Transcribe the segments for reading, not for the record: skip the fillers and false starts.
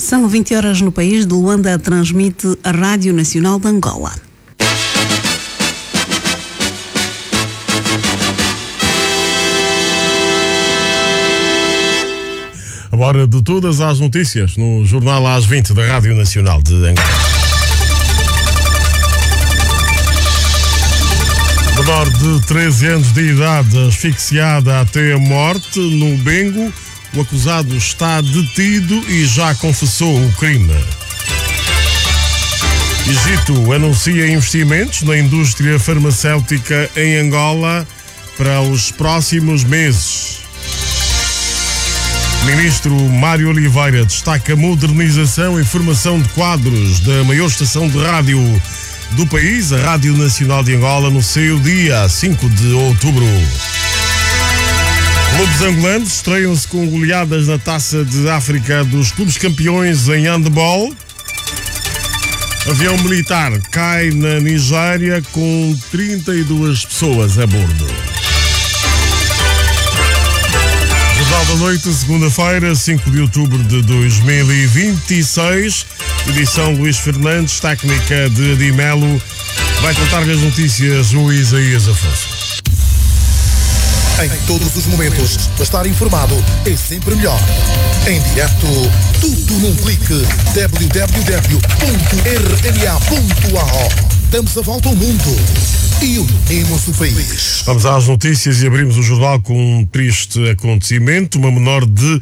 São 20 horas no país. De Luanda transmite a Rádio Nacional de Angola. A hora de todas as notícias no Jornal às 20 da Rádio Nacional de Angola. Menor de 13 anos de idade asfixiada até a morte no Bengo. O acusado está detido e já confessou o crime. Egito anuncia investimentos na indústria farmacêutica em Angola para os próximos meses. Ministro Mário Oliveira destaca a modernização e formação de quadros da maior estação de rádio do país, a Rádio Nacional de Angola, no seu dia 5 de outubro. Clubes angolanos estreiam-se com goleadas na Taça de África dos clubes campeões em handball. Avião militar cai na Nigéria com 32 pessoas a bordo. Jornal da Noite, segunda-feira, 5 de outubro de 2026. Edição Luís Fernandes, técnica de Dimelo. Vai contar-lhe as notícias o Isaías Afonso. Em todos os momentos, estar informado é sempre melhor. Em direto, tudo num clique. www.rna.ao. Damos a volta ao mundo e unimos o país. Vamos às notícias e abrimos o jornal com um triste acontecimento. Uma menor de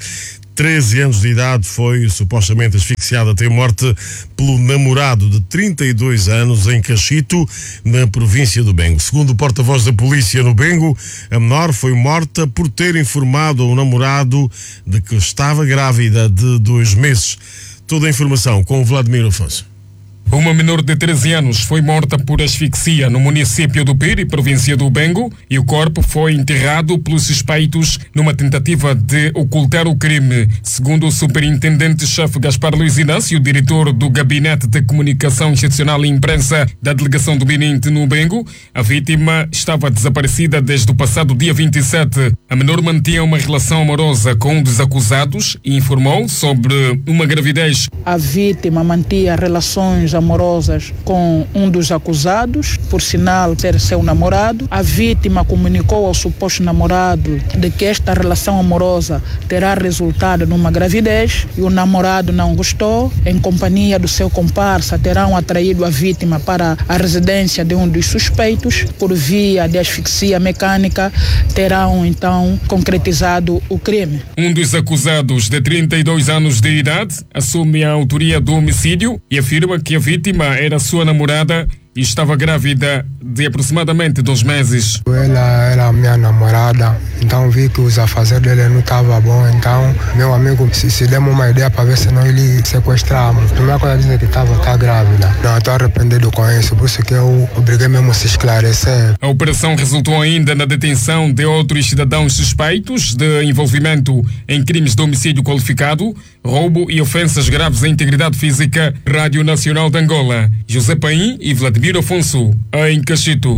13 anos de idade foi supostamente asfixiada até morte pelo namorado de 32 anos em Cachito, na província do Bengo. Segundo o porta-voz da polícia no Bengo, a menor foi morta por ter informado ao namorado de que estava grávida de 2 meses. Toda a informação com o Vladimir Afonso. Uma menor de 13 anos foi morta por asfixia no município do Piri, província do Bengo, e o corpo foi enterrado pelos suspeitos numa tentativa de ocultar o crime. Segundo o superintendente-chefe Gaspar Luiz Inácio, diretor do Gabinete de Comunicação Institucional e Imprensa da Delegação do Benin no Bengo, a vítima estava desaparecida desde o passado dia 27. A menor mantinha uma relação amorosa com um dos acusados e informou sobre uma gravidez. A vítima mantinha relações amorosas com um dos acusados, por sinal ser seu namorado. A vítima comunicou ao suposto namorado de que esta relação amorosa terá resultado numa gravidez e o namorado não gostou. Em companhia do seu comparsa, terão atraído a vítima para a residência de um dos suspeitos. Por via de asfixia mecânica, terão então concretizado o crime. Um dos acusados, de 32 anos de idade, assume a autoria do homicídio e afirma que a vítima era sua namorada e estava grávida de aproximadamente 2 meses. Ela era minha namorada, então vi que os afazeres dele não estavam bons, então meu amigo se deu uma ideia para ver se não ele sequestrava. A primeira coisa dizer que está grávida. Não, estou arrependido com isso, por isso que eu obriguei mesmo a se esclarecer. A operação resultou ainda na detenção de outros cidadãos suspeitos de envolvimento em crimes de homicídio qualificado, roubo e ofensas graves à integridade física. Rádio Nacional de Angola, José Paim e Vladimir Afonso, em Cachito.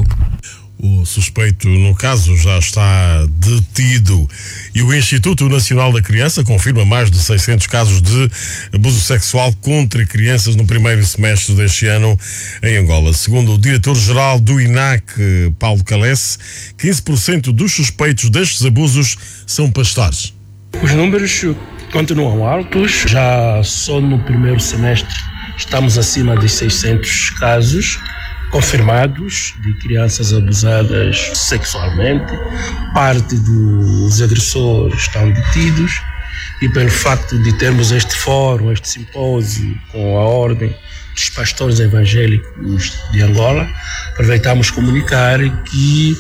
O suspeito, no caso, já está detido. E o Instituto Nacional da Criança confirma mais de 600 casos de abuso sexual contra crianças no primeiro semestre deste ano em Angola. Segundo o diretor-geral do INAC, Paulo Calesse, 15% dos suspeitos destes abusos são pastores. Os números continuam altos. Já só no primeiro semestre estamos acima de 600 casos confirmados de crianças abusadas sexualmente. Parte dos agressores estão detidos e pelo facto de termos este fórum, este simpósio com a Ordem dos Pastores Evangélicos de Angola, aproveitamos comunicar que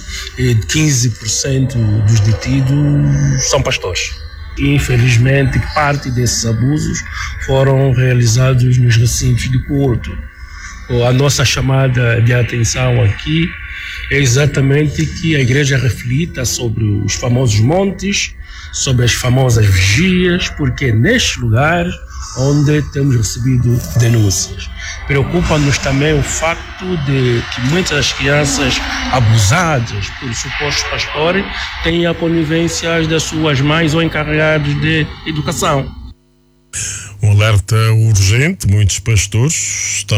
15% dos detidos são pastores. Infelizmente, parte desses abusos foram realizados nos recintos de culto. A nossa chamada de atenção aqui é exatamente que a igreja reflita sobre os famosos montes, sobre as famosas vigias, porque é neste lugar onde temos recebido denúncias. Preocupa-nos também o facto de que muitas das crianças abusadas pelos supostos pastores têm a conivência das suas mães ou encarregados de educação. Um alerta urgente, muitos pastores estão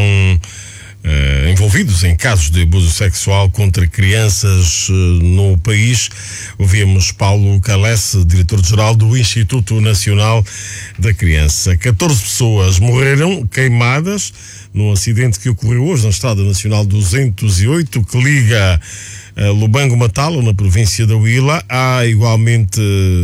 envolvidos em casos de abuso sexual contra crianças no país. Ouvimos Paulo Calesse, diretor-geral do Instituto Nacional da Criança. 14 pessoas morreram queimadas num acidente que ocorreu hoje na Estrada Nacional 208, que liga Lubango-Matala, na província da Huila. Há igualmente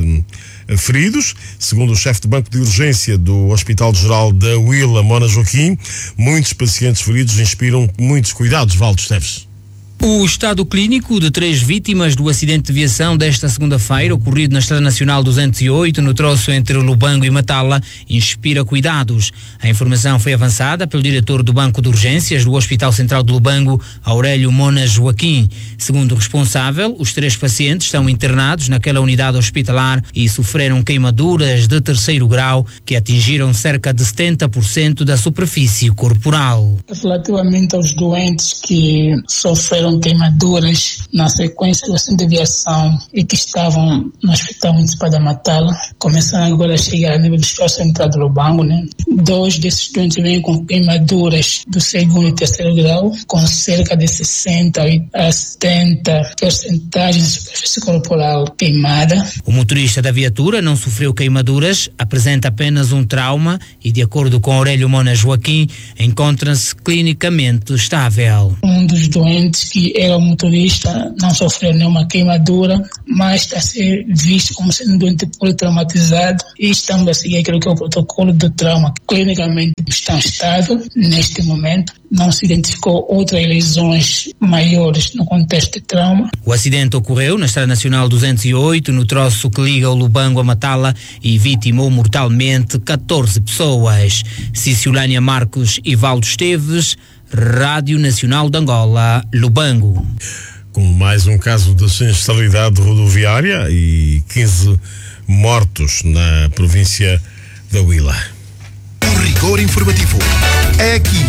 feridos. Segundo o chefe do banco de urgência do Hospital Geral da Huila, Mona Joaquim, muitos pacientes feridos inspiram muitos cuidados. Valdo Esteves. O estado clínico de 3 vítimas do acidente de viação desta segunda-feira, ocorrido na Estrada Nacional 208, no troço entre Lubango e Matala, inspira cuidados. A informação foi avançada pelo diretor do Banco de Urgências do Hospital Central de Lubango, Aurélio Mona Joaquim. Segundo o responsável, os 3 pacientes estão internados naquela unidade hospitalar e sofreram queimaduras de 3º grau que atingiram cerca de 70% da superfície corporal. Relativamente aos doentes que sofreram queimaduras na sequência do acidente de aviação e que estavam no Hospital Municipal da Matala, começaram agora a chegar a nível do Hospital Central do Lubango, 2 desses doentes vêm com queimaduras do 2º e 3º grau, com cerca de 60 a 70% de superfície corporal queimada. O motorista da viatura não sofreu queimaduras, apresenta apenas um trauma e, de acordo com Aurélio Mona Joaquim, encontra-se clinicamente estável. Um dos doentes, que era o motorista, não sofreu nenhuma queimadura, mas está a ser visto como sendo um doente politraumatizado e estamos a seguir aquilo que é o protocolo do trauma. Clinicamente está estável neste momento. Não se identificou outras lesões maiores no contexto de trauma. O acidente ocorreu na Estrada Nacional 208, no troço que liga o Lubango a Matala, e vitimou mortalmente 14 pessoas. Ciciolânia Marcos e Valdo Esteves, Rádio Nacional de Angola, Lubango. Com mais um caso de sinistralidade rodoviária e 15 mortos na província da Huila. O rigor informativo é aqui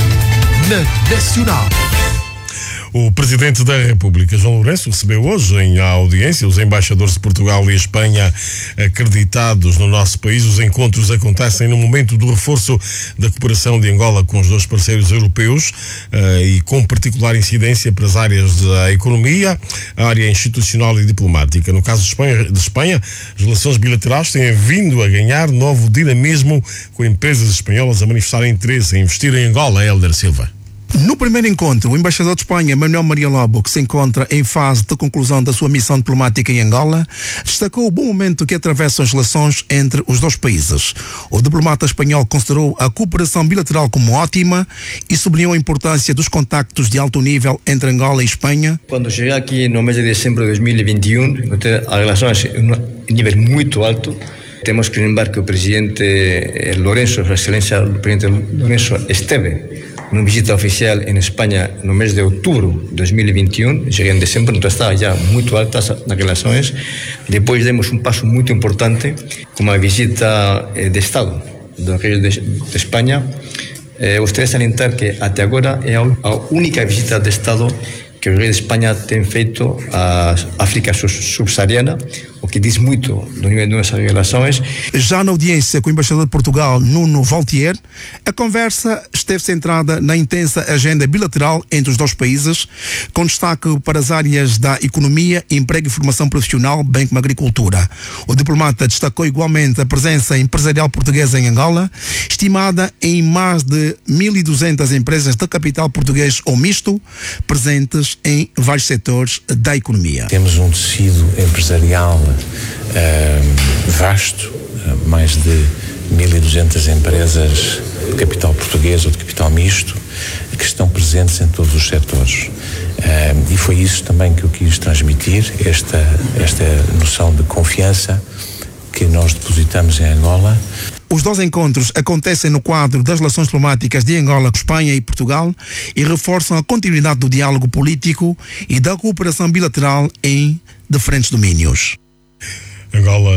na Nacional. O Presidente da República, João Lourenço, recebeu hoje em audiência os embaixadores de Portugal e Espanha acreditados no nosso país. Os encontros acontecem no momento do reforço da cooperação de Angola com os 2 parceiros europeus e com particular incidência para as áreas da economia, a área institucional e diplomática. No caso de Espanha, as relações bilaterais têm vindo a ganhar novo dinamismo, com empresas espanholas a manifestar interesse em investir em Angola. Hélder Silva. No primeiro encontro, o embaixador de Espanha, Manuel Maria Lobo, que se encontra em fase de conclusão da sua missão diplomática em Angola, destacou o bom momento que atravessam as relações entre os 2 países. O diplomata espanhol considerou a cooperação bilateral como ótima e sublinhou a importância dos contactos de alto nível entre Angola e Espanha. Quando cheguei aqui no mês de dezembro de 2021, as relações em um nível muito alto. Temos que lembrar que o presidente Lourenço, a excelência do presidente Lourenço, esteve numa visita oficial em Espanha no mês de outubro de 2021, cheguei em dezembro, então está já muito alta nas relações. Depois demos um passo muito importante com uma visita de Estado do rei de Espanha. Gostaria de salientar que até agora é a única visita de Estado que o rei de Espanha tem feito à África subsaariana, o que diz muito do nível de nossas relações. Já na audiência com o embaixador de Portugal, Nuno Valtier, a conversa esteve centrada na intensa agenda bilateral entre os 2 países, com destaque para as áreas da economia, emprego e formação profissional, bem como agricultura. O diplomata destacou igualmente a presença empresarial portuguesa em Angola, estimada em mais de 1.200 empresas de capital português ou misto, presentes em vários setores da economia. Temos um tecido empresarial vasto, mais de 1.200 empresas de capital português ou de capital misto que estão presentes em todos os setores. E foi isso também que eu quis transmitir, esta noção de confiança que nós depositamos em Angola. Os 2 encontros acontecem no quadro das relações diplomáticas de Angola com Espanha e Portugal e reforçam a continuidade do diálogo político e da cooperação bilateral em diferentes domínios. Angola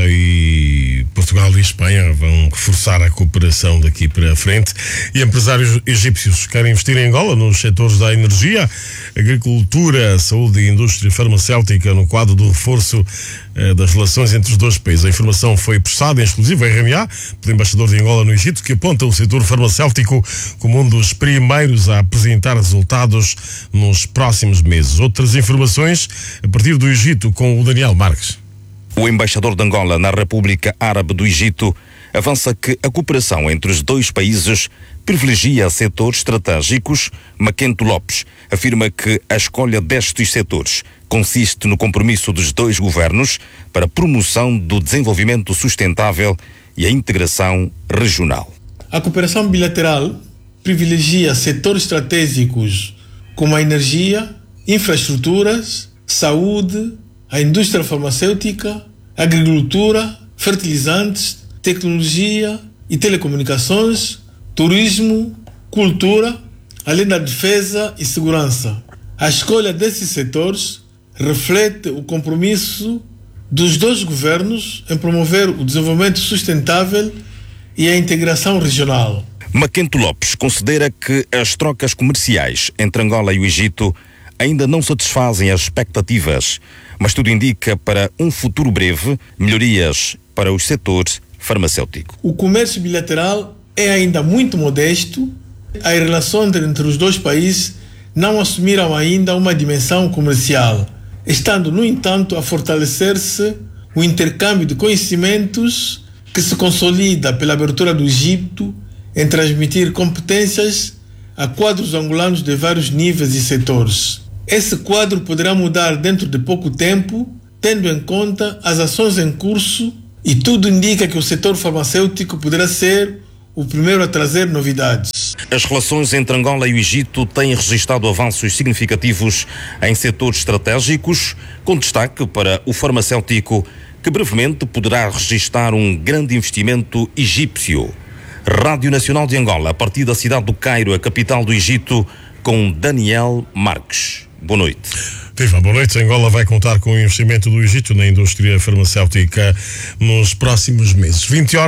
e Portugal e Espanha vão reforçar a cooperação daqui para a frente, e empresários egípcios querem investir em Angola nos setores da energia, agricultura, saúde e indústria farmacêutica no quadro do reforço das relações entre os dois países. A informação foi prestada em exclusivo à RNA pelo embaixador de Angola no Egito, que aponta o setor farmacêutico como um dos primeiros a apresentar resultados nos próximos meses. Outras informações a partir do Egito com o Daniel Marques. O embaixador de Angola na República Árabe do Egito avança que a cooperação entre os dois países privilegia setores estratégicos. Maquento Lopes afirma que a escolha destes setores consiste no compromisso dos dois governos para a promoção do desenvolvimento sustentável e a integração regional. A cooperação bilateral privilegia setores estratégicos como a energia, infraestruturas, saúde, a indústria farmacêutica, agricultura, fertilizantes, tecnologia e telecomunicações, turismo, cultura, além da defesa e segurança. A escolha desses setores reflete o compromisso dos dois governos em promover o desenvolvimento sustentável e a integração regional. Maquento Lopes considera que as trocas comerciais entre Angola e o Egito ainda não satisfazem as expectativas, mas tudo indica para um futuro breve melhorias para os setores farmacêutico. O comércio bilateral é ainda muito modesto. As relações entre os dois países não assumiram ainda uma dimensão comercial, estando, no entanto, a fortalecer-se o intercâmbio de conhecimentos que se consolida pela abertura do Egito em transmitir competências a quadros angolanos de vários níveis e setores. Esse quadro poderá mudar dentro de pouco tempo, tendo em conta as ações em curso, e tudo indica que o setor farmacêutico poderá ser o primeiro a trazer novidades. As relações entre Angola e o Egito têm registrado avanços significativos em setores estratégicos, com destaque para o farmacêutico, que brevemente poderá registrar um grande investimento egípcio. Rádio Nacional de Angola, a partir da cidade do Cairo, a capital do Egito, com Daniel Marques. Boa noite. Viva, boa noite. Angola vai contar com o investimento do Egito na indústria farmacêutica nos próximos meses.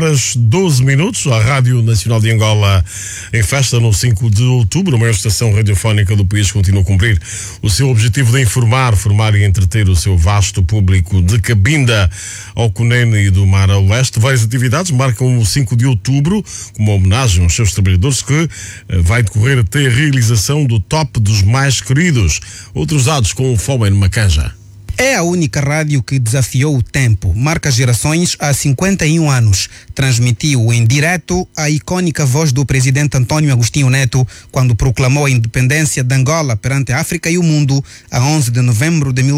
20h12, a Rádio Nacional de Angola em festa no 5 de outubro. A maior estação radiofónica do país continua a cumprir o seu objetivo de informar, formar e entreter o seu vasto público de Cabinda ao Cunene e do Mar ao Leste. Várias atividades marcam o 5 de outubro como homenagem aos seus trabalhadores, que vai decorrer até a realização do Top dos Mais Queridos. Outros dados com o Fome numa Canja. É a única rádio que desafiou o tempo, marca gerações há 51 anos. Transmitiu em direto a icônica voz do presidente António Agostinho Neto quando proclamou a independência de Angola perante a África e o mundo a 11 de novembro de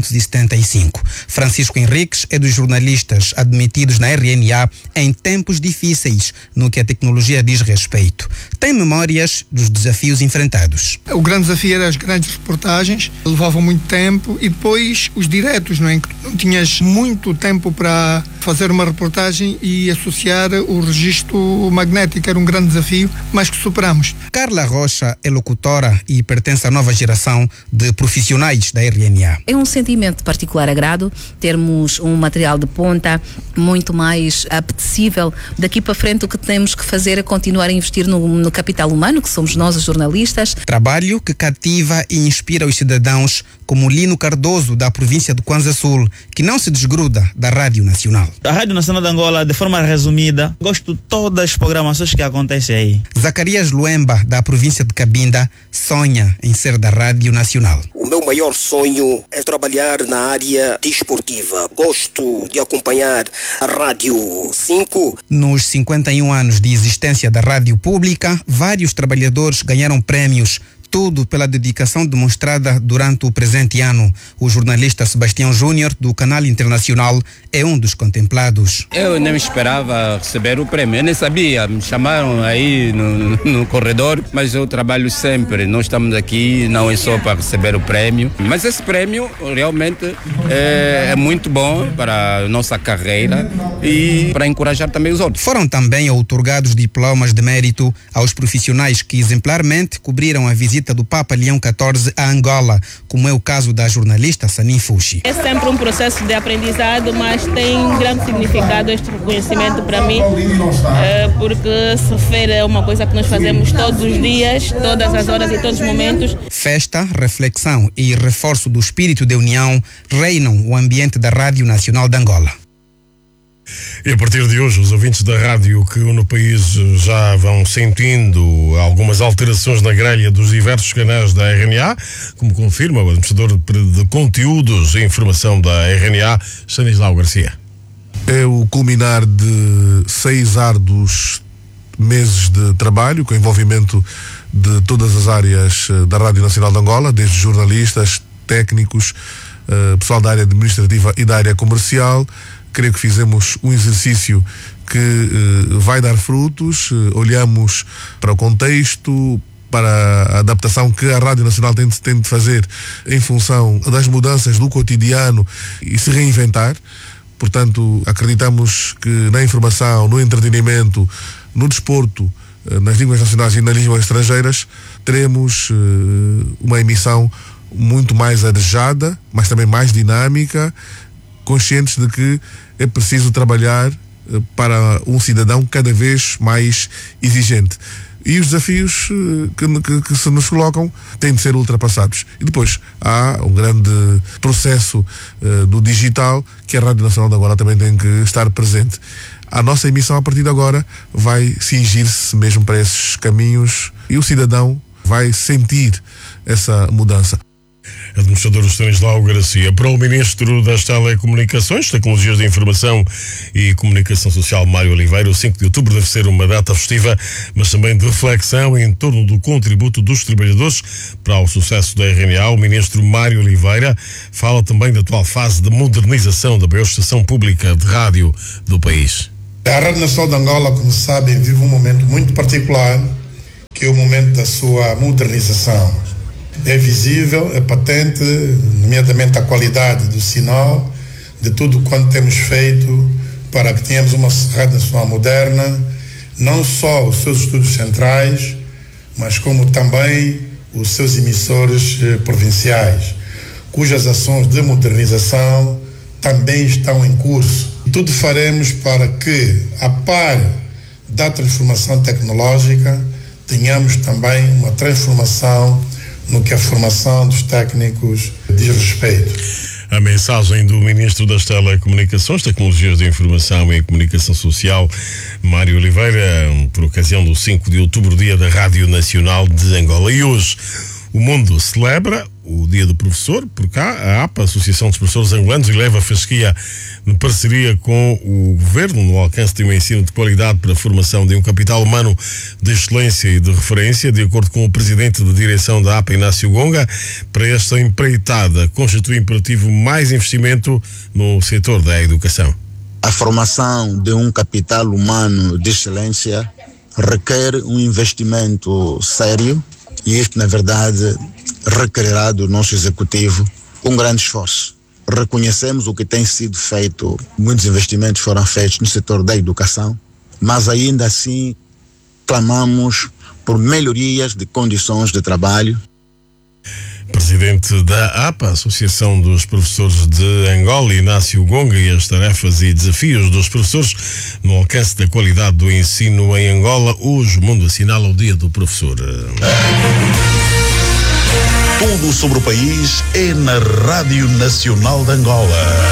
1975. Francisco Henriques é dos jornalistas admitidos na RNA em tempos difíceis no que a tecnologia diz respeito. Tem memórias dos desafios enfrentados. O grande desafio era as grandes reportagens, levavam muito tempo, e depois os diretos, não é? Não tinhas muito tempo para fazer uma reportagem e associar o registro magnético. Era um grande desafio, mas que superamos. Carla Rocha é locutora e pertence à nova geração de profissionais da RNA. É um sentimento de particular agrado termos um material de ponta muito mais apetecível. Daqui para frente o que temos que fazer é continuar a investir no capital humano, que somos nós os jornalistas. Trabalho que cativa e inspira os cidadãos, como Lino Cardoso, da província do Kwanza Sul, que não se desgruda da Rádio Nacional. A Rádio Nacional de Angola, de forma resumida, gosto de todas as programações que acontecem aí. Zacarias Luemba, da província de Cabinda, sonha em ser da Rádio Nacional. O meu maior sonho é trabalhar na área desportiva. Gosto de acompanhar a Rádio 5. Nos 51 anos de existência da rádio pública, vários trabalhadores ganharam prémios, tudo pela dedicação demonstrada durante o presente ano. O jornalista Sebastião Júnior, do Canal Internacional, é um dos contemplados. Eu nem esperava receber o prêmio, eu nem sabia, me chamaram aí no corredor, mas eu trabalho sempre, nós estamos aqui não é só para receber o prêmio, mas esse prêmio realmente é muito bom para a nossa carreira e para encorajar também os outros. Foram também outorgados diplomas de mérito aos profissionais que exemplarmente cobriram a visita visita do Papa Leão XIV a Angola, como é o caso da jornalista Sanin Fushi. É sempre um processo de aprendizado, mas tem um grande significado este reconhecimento para mim, porque se feira é uma coisa que nós fazemos todos os dias, todas as horas e todos os momentos. Festa, reflexão e reforço do espírito de união reinam o ambiente da Rádio Nacional de Angola. E a partir de hoje, os ouvintes da rádio que no país já vão sentindo algumas alterações na grelha dos diversos canais da RNA, como confirma o administrador de conteúdos e informação da RNA, Stanislau Garcia. É o culminar de 6 árduos meses de trabalho, com envolvimento de todas as áreas da Rádio Nacional de Angola, desde jornalistas, técnicos, pessoal da área administrativa e da área comercial. Creio que fizemos um exercício que vai dar frutos. Olhamos para o contexto, para a adaptação que a Rádio Nacional tem de fazer em função das mudanças do cotidiano e se reinventar. Portanto, acreditamos que na informação, no entretenimento, no desporto, nas línguas nacionais e nas línguas estrangeiras, teremos uma emissão muito mais arejada, mas também mais dinâmica, conscientes de que é preciso trabalhar para um cidadão cada vez mais exigente. E os desafios que se nos colocam têm de ser ultrapassados. E depois há um grande processo do digital que a Rádio Nacional de Angola também tem que estar presente. A nossa emissão a partir de agora vai cingir-se mesmo para esses caminhos e o cidadão vai sentir essa mudança. Administrador Stanislau Garcia. Para o Ministro das Telecomunicações, Tecnologias de Informação e Comunicação Social, Mário Oliveira, o 5 de outubro deve ser uma data festiva, mas também de reflexão em torno do contributo dos trabalhadores para o sucesso da RNA. O Ministro Mário Oliveira fala também da atual fase de modernização da maior estação pública de rádio do país. A Rádio Nacional de Angola, como sabem, vive um momento muito particular, que é o momento da sua modernização. É visível, é patente, nomeadamente a qualidade do sinal, de tudo quanto temos feito para que tenhamos uma Rádio Nacional moderna, não só os seus estúdios centrais, mas como também os seus emissores provinciais, cujas ações de modernização também estão em curso. Tudo faremos para que, a par da transformação tecnológica, tenhamos também uma transformação no que a formação dos técnicos diz respeito. A mensagem do Ministro das Telecomunicações, Tecnologias de Informação e Comunicação Social, Mário Oliveira, por ocasião do 5 de outubro, Dia da Rádio Nacional de Angola. E hoje o mundo celebra o Dia do Professor. Por cá, a APA, Associação dos Professores Angolanos, eleva a fasquia de parceria com o Governo no alcance de um ensino de qualidade para a formação de um capital humano de excelência e de referência. De acordo com o Presidente de Direção da APA, Inácio Gonga, para esta empreitada constitui imperativo mais investimento no setor da educação. A formação de um capital humano de excelência requer um investimento sério e isto, na verdade, requererá do nosso executivo um grande esforço. Reconhecemos o que tem sido feito, muitos investimentos foram feitos no setor da educação, mas ainda assim clamamos por melhorias de condições de trabalho. Presidente da APA, Associação dos Professores de Angola, Inácio Gonga, e as tarefas e desafios dos professores no alcance da qualidade do ensino em Angola. Hoje o mundo assinala o Dia do Professor. Tudo sobre o país é na Rádio Nacional de Angola.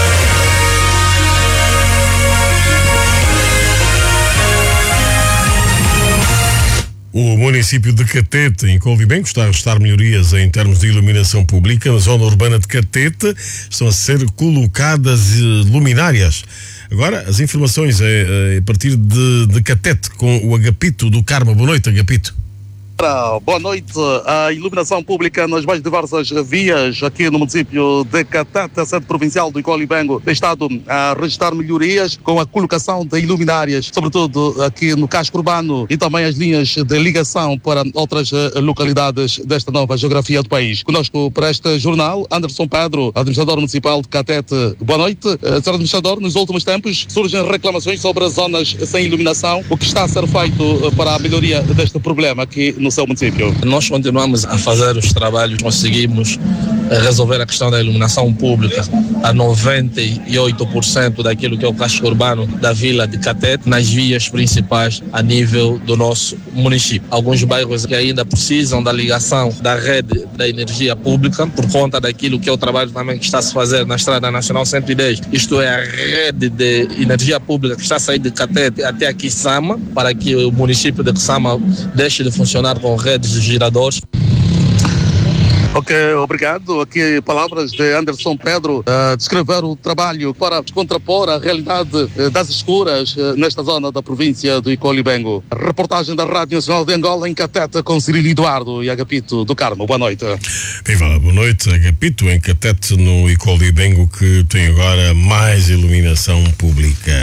O município de Catete, em Coldibengo, está a ajustar melhorias em termos de iluminação pública. Na zona urbana de Catete estão a ser colocadas luminárias. Agora, as informações é a partir de Catete, com o Agapito do Carmo. Boa noite, Agapito. Boa noite. A iluminação pública nas mais diversas vias aqui no município de Catete, a sede provincial do Coldibengo, tem estado a registrar melhorias com a colocação de iluminárias, sobretudo aqui no casco urbano, e também as linhas de ligação para outras localidades desta nova geografia do país. Conosco para este jornal, Anderson Pedro, administrador municipal de Catete. Boa noite. Sr. Administrador, nos últimos tempos surgem reclamações sobre as zonas sem iluminação. O que está a ser feito para a melhoria deste problema aqui no seu município? Nós continuamos a fazer os trabalhos, conseguimos resolver a questão da iluminação pública a 98% daquilo que é o casco urbano da vila de Catete, nas vias principais a nível do nosso município. Alguns bairros que ainda precisam da ligação da rede da energia pública por conta daquilo que é o trabalho também que está a se fazer na Estrada Nacional 110, isto é a rede de energia pública que está a sair de Catete até aqui Sama, para que o município de Sama deixe de funcionar com redes de giradores. Ok, obrigado. Aqui palavras de Anderson Pedro a descrever o trabalho para contrapor a realidade das escuras nesta zona da província do Icolibengo. Reportagem da Rádio Nacional de Angola em Catete com Cirilo Eduardo e Agapito do Carmo. Boa noite. Viva, boa noite. Agapito em Catete no Icolibengo, que tem agora mais iluminação pública.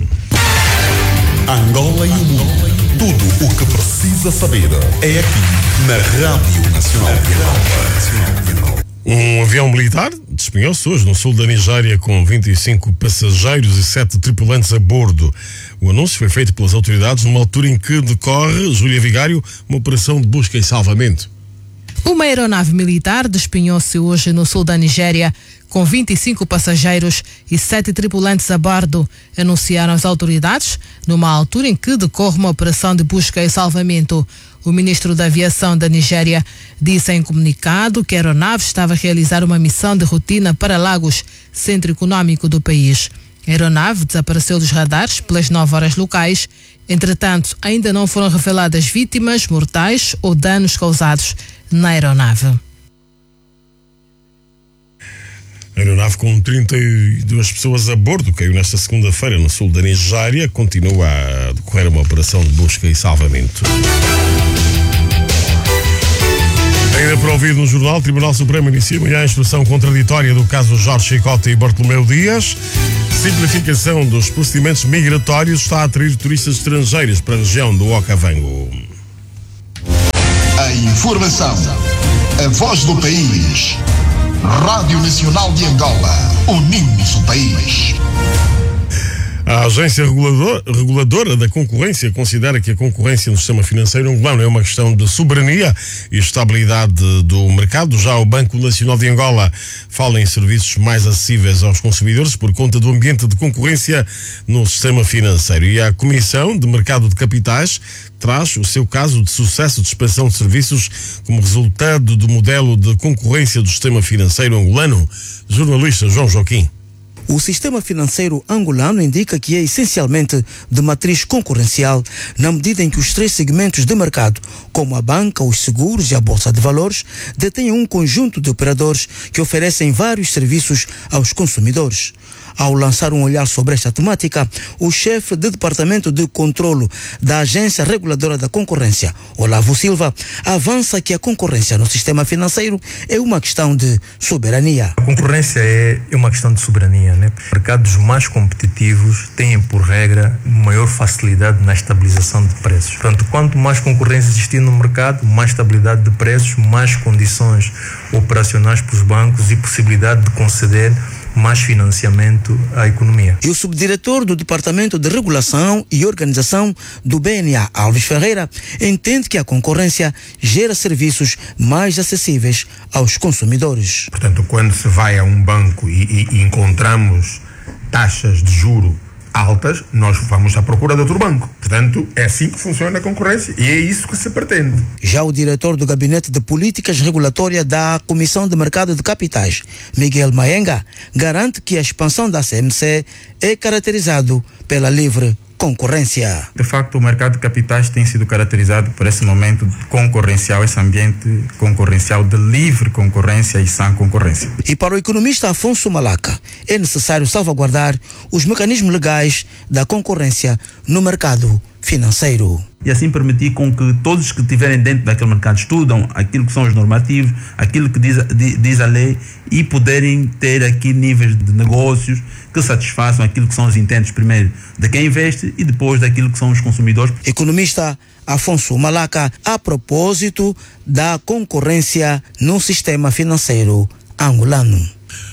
Angola e o mundo. Tudo o que precisa saber é aqui na Rádio Nacional de Angola. Um avião militar despenhou-se hoje no sul da Nigéria com 25 passageiros e 7 tripulantes a bordo. O anúncio foi feito pelas autoridades numa altura em que decorre, Júlia Vigário, uma operação de busca e salvamento. Uma aeronave militar despenhou-se hoje no sul da Nigéria com 25 passageiros e 7 tripulantes a bordo, anunciaram as autoridades, numa altura em que decorre uma operação de busca e salvamento. O ministro da Aviação da Nigéria disse em comunicado que a aeronave estava a realizar uma missão de rotina para Lagos, centro econômico do país. A aeronave desapareceu dos radares pelas 9 horas locais. Entretanto, ainda não foram reveladas vítimas mortais ou danos causados na aeronave. A aeronave com 32 pessoas a bordo caiu nesta segunda-feira no sul da Nigéria. Continua a decorrer uma operação de busca e salvamento. Ainda para ouvir no jornal, o Tribunal Supremo inicia amanhã a instrução contraditória do caso Jorge Chicota e Bartolomeu Dias. Simplificação dos procedimentos migratórios está a atrair turistas estrangeiros para a região do Okavango. A informação, a voz do país. Rádio Nacional de Angola, unimos o país. A Agência Reguladora da Concorrência considera que a concorrência no sistema financeiro angolano é uma questão de soberania e estabilidade do mercado. Já o Banco Nacional de Angola fala em serviços mais acessíveis aos consumidores por conta do ambiente de concorrência no sistema financeiro. E a Comissão de Mercado de Capitais traz o seu caso de sucesso de expansão de serviços como resultado do modelo de concorrência do sistema financeiro angolano. Jornalista João Joaquim. O sistema financeiro angolano indica que é essencialmente de matriz concorrencial, na medida em que os 3 segmentos de mercado, como a banca, os seguros e a bolsa de valores, detêm um conjunto de operadores que oferecem vários serviços aos consumidores. Ao lançar um olhar sobre esta temática, o chefe de Departamento de Controlo da Agência Reguladora da Concorrência, Olavo Silva, avança que a concorrência no sistema financeiro é uma questão de soberania. A concorrência é uma questão de soberania, né? Mercados mais competitivos têm, por regra, maior facilidade na estabilização de preços. Portanto, quanto mais concorrência existir no mercado, mais estabilidade de preços, mais condições operacionais para os bancos e possibilidade de conceder mais financiamento à economia. E o subdiretor do Departamento de Regulação e Organização do BNA, Alves Ferreira, entende que a concorrência gera serviços mais acessíveis aos consumidores. Portanto, quando se vai a um banco e encontramos taxas de juro altas, nós vamos à procura de outro banco. Portanto, é assim que funciona a concorrência e é isso que se pretende. Já o diretor do Gabinete de Políticas Regulatórias da Comissão de Mercado de Capitais, Miguel Maenga, garante que a expansão da CMC é caracterizado pela livre concorrência. De facto, o mercado de capitais tem sido caracterizado por esse momento concorrencial, esse ambiente concorrencial de livre concorrência e sã concorrência. E para o economista Afonso Malaca, é necessário salvaguardar os mecanismos legais da concorrência no mercado financeiro. E assim permitir com que todos os que estiverem dentro daquele mercado estudam aquilo que são os normativos, aquilo que diz a lei e poderem ter aqui níveis de negócios que satisfaçam aquilo que são os intentos primeiro de quem investe e depois daquilo que são os consumidores. Economista Afonso Malaca, a propósito da concorrência no sistema financeiro angolano.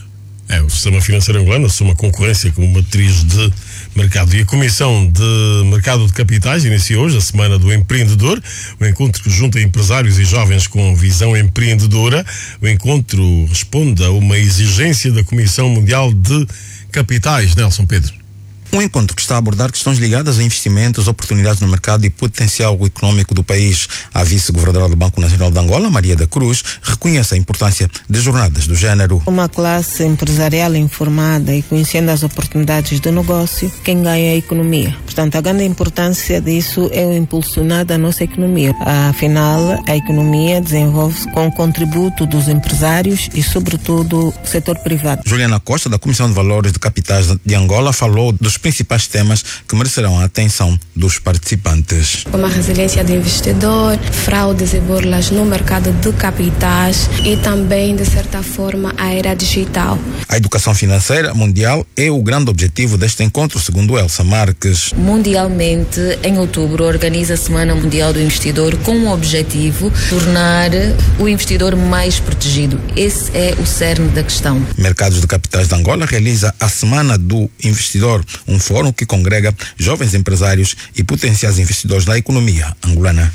O sistema financeiro angolano assume a concorrência como matriz de mercado. E a Comissão de Mercado de Capitais iniciou hoje a Semana do Empreendedor, o encontro que junta empresários e jovens com visão empreendedora. O encontro responde a uma exigência da Comissão Mundial de Capitais. Nelson Pedro. Um encontro que está a abordar questões ligadas a investimentos, oportunidades no mercado e potencial econômico do país. A vice-governadora do Banco Nacional de Angola, Maria da Cruz, reconhece a importância de jornadas do género. Uma classe empresarial informada e conhecendo as oportunidades do negócio, quem ganha é a economia. Portanto, a grande importância disso é o impulsionar da nossa economia. Afinal, a economia desenvolve-se com o contributo dos empresários e, sobretudo, do setor privado. Juliana Costa, da Comissão de Valores de Capitais de Angola, falou dos principais temas que merecerão a atenção dos participantes. Como a resiliência do investidor, fraudes e burlas no mercado de capitais e também, de certa forma, a era digital. A educação financeira mundial é o grande objetivo deste encontro, segundo Elsa Marques. Mundialmente, em outubro, organiza a Semana Mundial do Investidor com o objetivo de tornar o investidor mais protegido. Esse é o cerne da questão. Mercados de Capitais de Angola realiza a Semana do Investidor, um fórum que congrega jovens empresários e potenciais investidores na economia angolana.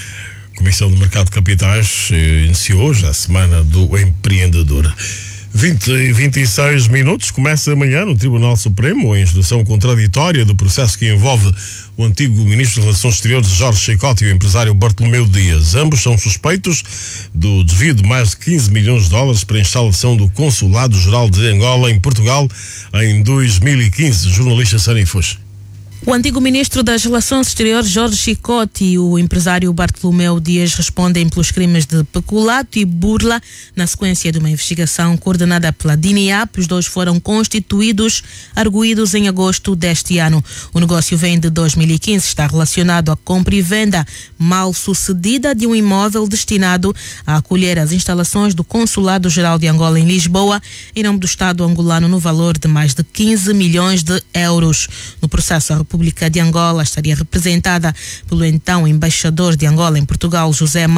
A Comissão de Mercado de Capitais iniciou hoje a Semana do Empreendedor. 20 e 26 minutos, começa amanhã no Tribunal Supremo a instrução contraditória do processo que envolve o antigo Ministro de Relações Exteriores Jorge Chicote e o empresário Bartolomeu Dias. Ambos são suspeitos do desvio de mais de 15 milhões de dólares para a instalação do Consulado-Geral de Angola em Portugal em 2015. Jornalista Sani Fush. O antigo ministro das Relações Exteriores, Jorge Chicote, e o empresário Bartolomeu Dias respondem pelos crimes de peculato e burla na sequência de uma investigação coordenada pela DINIAP. Os dois foram constituídos, arguídos em agosto deste ano. O negócio vem de 2015, está relacionado à compra e venda mal sucedida de um imóvel destinado a acolher as instalações do Consulado-Geral de Angola em Lisboa, em nome do Estado angolano, no valor de mais de 15 milhões de euros. No processo, a República de Angola estaria representada pelo então embaixador de Angola em Portugal, José